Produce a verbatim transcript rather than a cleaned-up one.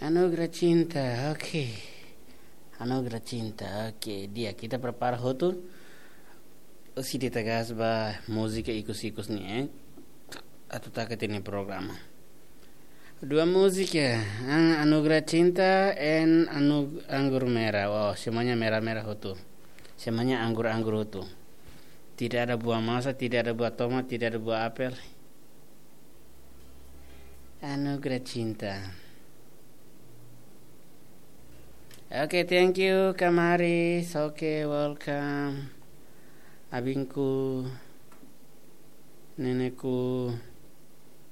Anugerah cinta, oke. Okay. Anugerah cinta, oke. Okay. Dia kita prepara hotu. Si ditegas ba musika ikus-ikus nih, eh? Atau tak ini program. Dua musik ya, Anugerah cinta and anu anggur merah. Wow, semuanya merah-merah hotu. Semuanya anggur-anggur hotu. Tidak ada buah masa, tidak ada buah tomat, tidak ada buah apel. Anugerah cinta. Oke, okay, thank you Kamaris. Oke, okay, welcome. Abingku, nenekku.